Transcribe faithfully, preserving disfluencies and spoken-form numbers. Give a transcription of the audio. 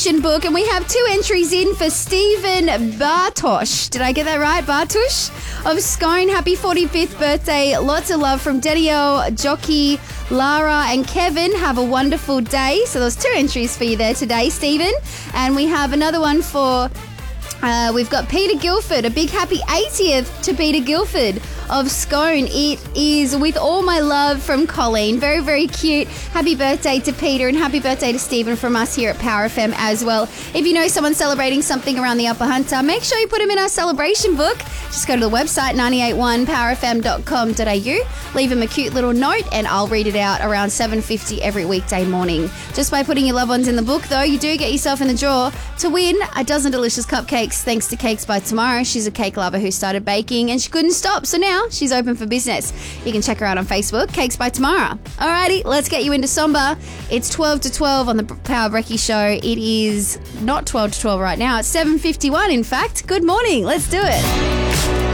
celebration book, and we have two entries in for Stephen Bartosh. Did I get that right? Bartosh of Scone. Happy forty-fifth birthday. Lots of love from Danielle, Jockey, Lara and Kevin. Have a wonderful day. So there's two entries for you there today, Stephen. And we have another one for... Uh, we've got Peter Guilford. A big happy eightieth to Peter Guilford of Scone. It is with all my love from Colleen. Very, very cute. Happy birthday to Peter and happy birthday to Stephen from us here at Power F M as well. If you know someone celebrating something around the Upper Hunter, make sure you put them in our celebration book. Just go to the website, nine eight one power f m dot com dot a u. Leave them a cute little note and I'll read it out around seven fifty every weekday morning. Just by putting your loved ones in the book, though, you do get yourself in the draw to win a dozen delicious cupcakes thanks to Cakes by Tomorrow. She's a cake lover who started baking and she couldn't stop, so now she's open for business. You can check her out on Facebook, Cakes by Tomorrow. Alrighty, let's get you into Somber. It's twelve to twelve on the Power Brekkie Show. It is not twelve to twelve right now. It's seven fifty-one, in fact. Good morning. Let's do it.